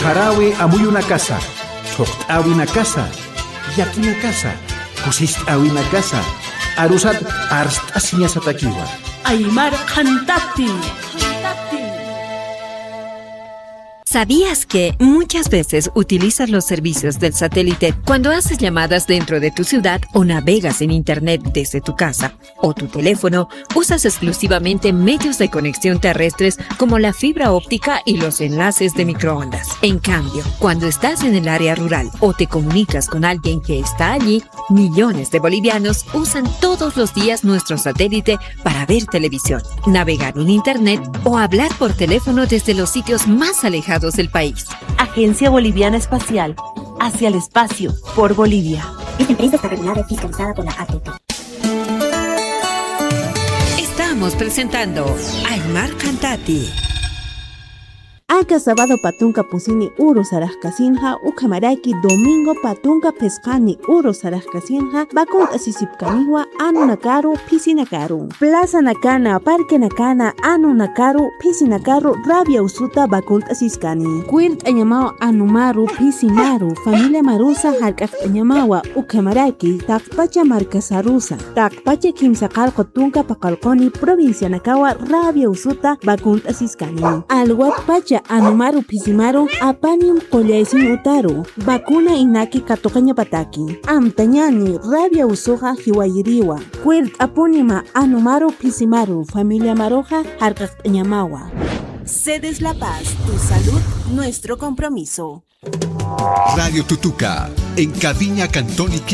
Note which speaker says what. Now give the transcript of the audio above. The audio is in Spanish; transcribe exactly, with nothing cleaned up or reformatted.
Speaker 1: Harawi amuyuna casa, choqt'awina casa, yakina casa, kusist'awina casa, arusat arst'asiña satakiwa.
Speaker 2: Aymar Khantati.
Speaker 3: ¿Sabías que muchas veces utilizas los servicios del satélite cuando haces llamadas dentro de tu ciudad o navegas en internet desde tu casa o tu teléfono? Usas exclusivamente medios de conexión terrestres como la fibra óptica y los enlaces de microondas. En cambio, cuando estás en el área rural o te comunicas con alguien que está allí, millones de bolivianos usan todos los días nuestro satélite para ver televisión, navegar en internet o hablar por teléfono desde los sitios más alejados del país.
Speaker 2: Agencia Boliviana Espacial. Hacia el espacio. Por Bolivia.
Speaker 4: Esta empresa está regulada y fiscalizada por la A T P.
Speaker 3: Estamos presentando Aymar Khantati.
Speaker 5: Aka sábado patunka pusini uru sarajkasinja, ukamaraki domingo patunka pescani uru sarajkasinja, bakun asisipkaniwa anu nakaru pisi nakaru. Plaza nakana, parque nakana, anu nakaru pisi nakaru, rabia usuta bakun asiskani. Quilt anyamao anumaru pisi maru, familia marusa harkak anyamawa ukamaraki, takpacha marcasarusa, takpacha kimsakal kotunka pakalkoni, provincia nakawa, rabia usuta bakun asiskani. Alwat pacha anumaru pisimaru apanium kollaisin utaru vacuna inaki katokaña pataki amtañani rabia usoja hiwayiriwa quirt apunima anumaru pisimaru familia maroja harkakñamawa.
Speaker 2: Sedes La Paz, tu salud, nuestro compromiso.
Speaker 6: Radio Tutuca, en Caviña, Cantón y